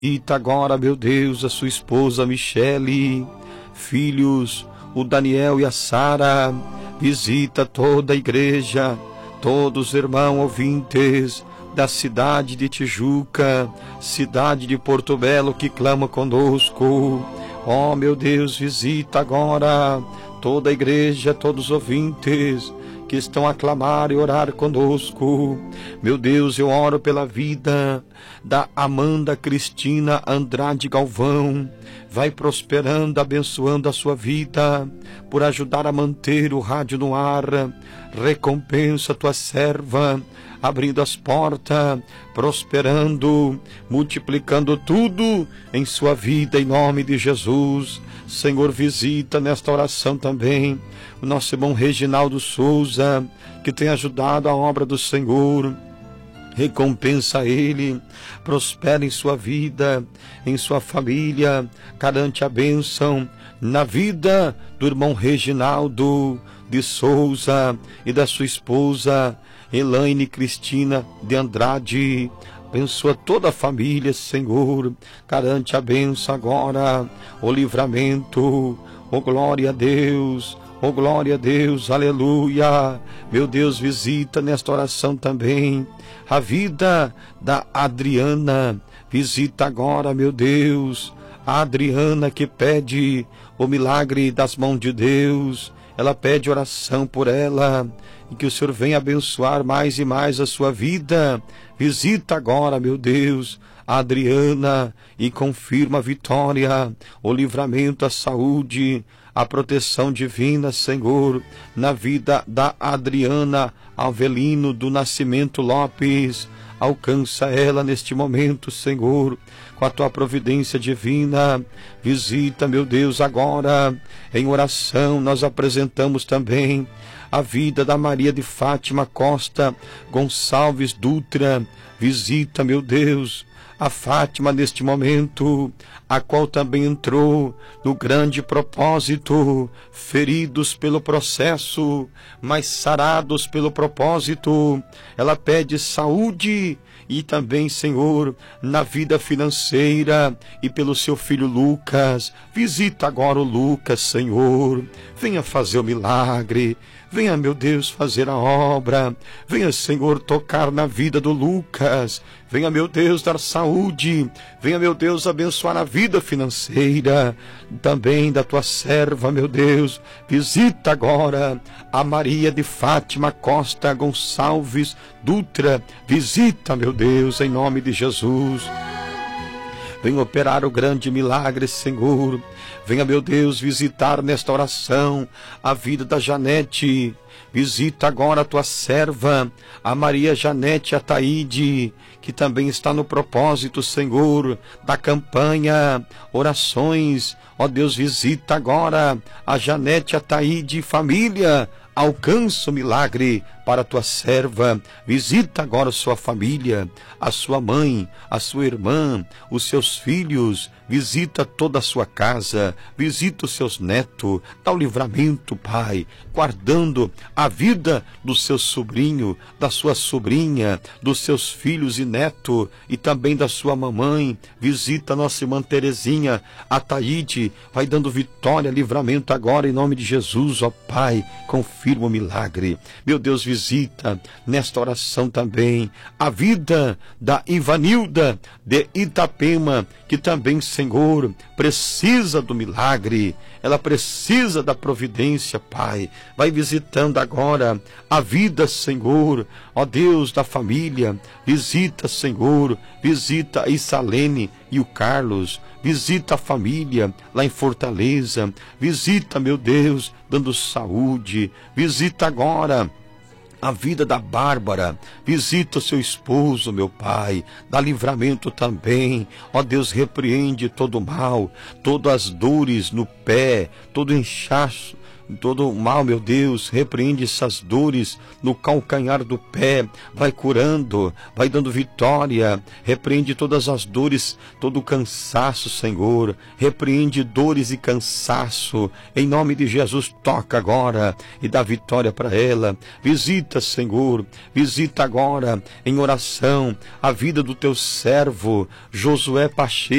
Visita agora, meu Deus, a sua esposa Michele, filhos, o Daniel e a Sara. Visita toda a igreja, todos os irmãos ouvintes da cidade de Tijuca, cidade de Porto Belo, que clama conosco. Ó, meu Deus, visita agora toda a igreja, todos os ouvintes que estão a clamar e orar conosco. Meu Deus, eu oro pela vida da Amanda Cristina Andrade Galvão. Vai prosperando, abençoando a sua vida, por ajudar a manter o rádio no ar. Recompensa a tua serva, abrindo as portas, prosperando, multiplicando tudo em sua vida, em nome de Jesus. Senhor, visita nesta oração também o nosso irmão Reginaldo Souza, que tem ajudado a obra do Senhor. Recompensa ele, prospera em sua vida, em sua família, garante a bênção na vida do irmão Reginaldo de Souza e da sua esposa Elaine Cristina de Andrade. Abençoa toda a família, Senhor. Garante a bênção agora, o livramento. Oh, glória a Deus. Oh, glória a Deus. Aleluia. Meu Deus, visita nesta oração também a vida da Adriana. Visita agora, meu Deus, a Adriana que pede o milagre das mãos de Deus. Ela pede oração por ela, e que o Senhor venha abençoar mais e mais a sua vida. Visita agora, meu Deus, a Adriana e confirma a vitória, o livramento, a saúde, a proteção divina, Senhor, na vida da Adriana Avelino do Nascimento Lopes. Alcança ela neste momento, Senhor, com a tua providência divina. Visita, meu Deus, agora. Em oração nós apresentamos também a vida da Maria de Fátima Costa Gonçalves Dutra. Visita, meu Deus, a Fátima neste momento, a qual também entrou no grande propósito, feridos pelo processo, mas sarados pelo propósito. Ela pede saúde e também, Senhor, na vida financeira, e pelo seu filho Lucas. Visita agora o Lucas, Senhor. Venha fazer o milagre. Venha, meu Deus, fazer a obra. Venha, Senhor, tocar na vida do Lucas. Venha, meu Deus, dar saúde. Venha, meu Deus, abençoar a vida financeira também da tua serva, meu Deus. Visita agora a Maria de Fátima Costa Gonçalves Dutra. Visita, meu Deus, em nome de Jesus. Venha operar o grande milagre, Senhor. Venha, meu Deus, visitar nesta oração a vida da Janete. Visita agora a tua serva, a Maria Janete Ataíde, que também está no propósito, Senhor, da campanha, orações. Ó Deus, visita agora a Janete Ataíde e família. Alcança o milagre para a tua serva. Visita agora sua família, a sua mãe, a sua irmã, os seus filhos. Visita toda a sua casa, visita os seus netos, dá o livramento, Pai, guardando a vida do seu sobrinho, da sua sobrinha, dos seus filhos e netos, e também da sua mamãe. Visita a nossa irmã Terezinha, a Taíde, vai dando vitória, livramento agora, em nome de Jesus, ó Pai, confirma o milagre. Meu Deus, visita nesta oração também a vida da Ivanilda de Itapema, que também, Senhor, precisa do milagre, ela precisa da providência, Pai. Vai visitando agora a vida, Senhor, ó Deus, da família. Visita, Senhor, visita a Isalene e o Carlos. Visita a família lá em Fortaleza. Visita, meu Deus, dando saúde. Visita agora a vida da Bárbara. Visita o seu esposo, meu Pai, dá livramento também. Ó Deus, repreende todo o mal, todas as dores no pé, todo inchaço todo mal, meu Deus, repreende essas dores no calcanhar do pé, vai curando, vai dando vitória, repreende todas as dores, todo o cansaço, Senhor, repreende dores e cansaço, em nome de Jesus, toca agora e dá vitória para ela. Visita, Senhor, visita agora em oração a vida do teu servo Josué Pacheco,